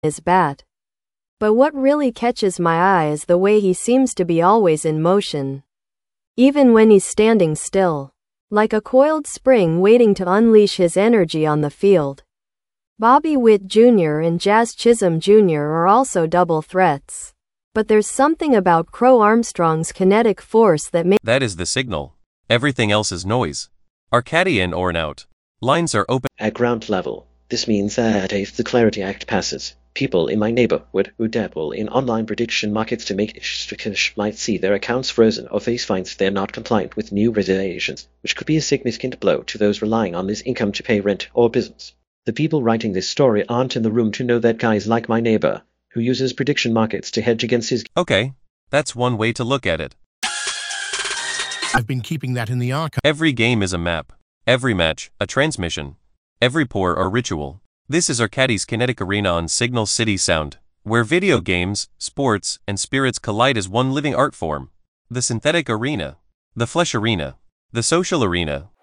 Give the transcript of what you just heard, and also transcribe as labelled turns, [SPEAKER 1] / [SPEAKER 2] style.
[SPEAKER 1] his bat. But what really catches my eye is the way he seems to be always in motion. Even when he's standing still. Like a coiled spring waiting to unleash his energy on the field. Bobby Witt Jr. and Jazz Chisholm Jr. are also double threats. But there's something about Crow Armstrong's kinetic force that makes...
[SPEAKER 2] That is the signal. Everything else is noise. Are caddy in or out? Lines are open.
[SPEAKER 3] At ground level, this means that if the Clarity Act passes, people in my neighborhood who dabble in online prediction markets to make cash might see their accounts frozen or face fines if they're not compliant with new regulations, which could be a significant blow to those relying on this income to pay rent or business. The people writing this story aren't in the room to know that guys like my neighbor, who uses prediction markets to hedge against his...
[SPEAKER 2] Okay, that's one way to look at it.
[SPEAKER 4] I've been keeping that in the archive.
[SPEAKER 2] Every game is a map. Every match, a transmission. Every pour or ritual. This is Arcadie's Kinetic Arena on Signal City Sound, where video games, sports, and spirits collide as one living art form. The synthetic arena. The flesh arena. The social arena,